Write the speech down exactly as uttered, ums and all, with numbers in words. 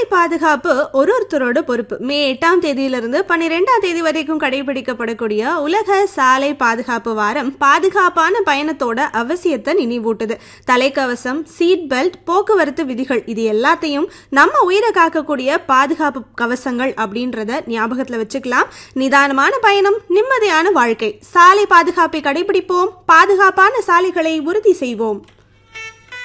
பாதுகாப்பு ஒரு ஒருத்தரோட பொறுப்பு. மே எட்டாம் தேதியிலிருந்து பன்னிரெண்டாம் தேதி வரைக்கும் கடைபிடிக்கப்படக்கூடிய உலக சாலை பாதுகாப்பு வாரம் பாதுகாப்பான பயணத்தோட அவசியத்தை நினைவூட்டுது. தலைக்கவசம், சீட் பெல்ட், போக்குவரத்து விதிகள் இது எல்லாத்தையும் நம்ம உயிரை காக்கக்கூடிய பாதுகாப்பு கவசங்கள் அப்படின்றத ஞாபகத்துல வச்சுக்கலாம். நிதானமான பயணம், நிம்மதியான வாழ்க்கை. சாலை பாதுகாப்பை கடைபிடிப்போம், பாதுகாப்பான சாலைகளை உறுதி செய்வோம்.